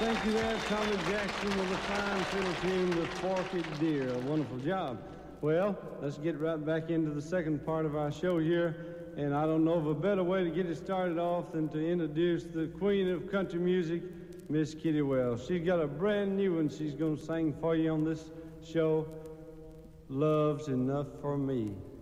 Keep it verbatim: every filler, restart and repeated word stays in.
Thank you there, Tommy Jackson with a fine fiddle tune, The Forked Deer. A wonderful job. Well, let's get right back into the second part of our show here. And I don't know of a better way to get it started off than to introduce the queen of country music, Miss Kitty Wells. She's got a brand new one she's going to sing for you on this show, Love's Enough for Me.